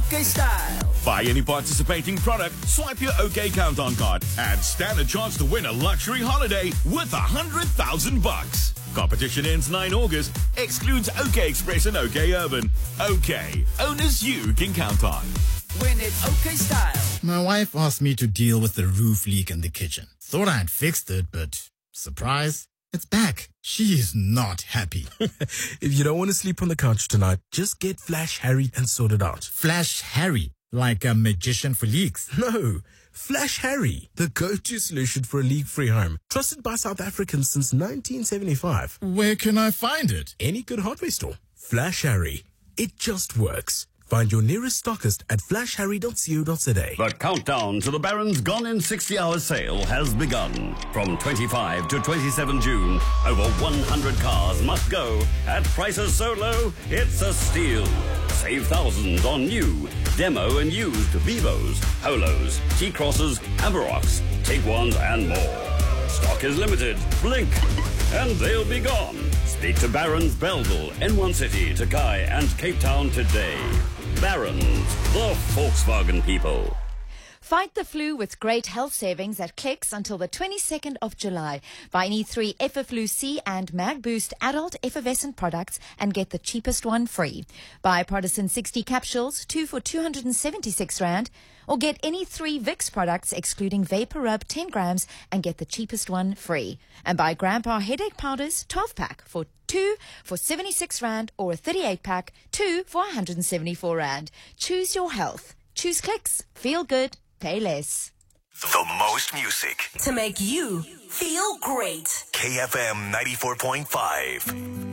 OK Style. Buy any participating product, swipe your OK Countdown card, and stand a chance to win a luxury holiday worth $100,000. Competition ends 9 August. Excludes OK Express and OK Urban. OK. Owners you can count on. Win it OK Style. My wife asked me to deal with the roof leak in the kitchen. Thought I had fixed it, but surprise, it's back. She is not happy. If you don't want to sleep on the couch tonight, just get Flash Harry and sort it out. Flash Harry, like a magician for leaks. No, Flash Harry, the go-to solution for a leak-free home. Trusted by South Africans since 1975. Where can I find it? Any good hardware store. Flash Harry. It just works. Find your nearest stockist at flashharry.co.za. The countdown to the Barron's Gone in 60 Hours sale has begun. From 25 to 27 June, over 100 cars must go at prices so low, it's a steal. Save thousands on new, demo and used Vivos, Polos, T-Crosses, Amarocks, Tiguans and more. Stock is limited. Blink and they'll be gone. Speak to Barron's Belleville, N1 City, Takai and Cape Town today. Barron's, the Volkswagen people. Fight the flu with great health savings at Clicks until the 22nd of July. Buy any 3 Effaflu-C and MagBoost adult effervescent products and get the cheapest one free. Buy Protestant 60 capsules, 2 for 276 Rand, or get any 3 Vicks products excluding Vapor Rub 10 grams and get the cheapest one free. And buy Grandpa headache powders 12-pack for 2 for 76 Rand or a 38-pack, 2 for 174 Rand. Choose your health. Choose Clicks. Feel good. Pay less. The most music. To make you feel great. KFM 94.5.